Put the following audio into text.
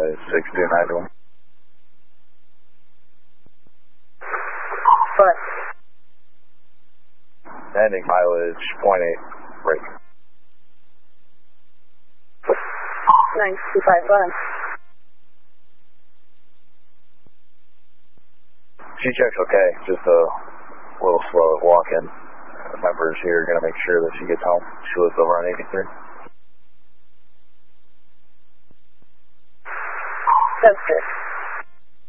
is 6291. Bus. Ending mileage .8, break. 925 bus. She checks okay, just a little slow at walking. The members here are going to make sure that she gets home. She lives over on 83. That's good.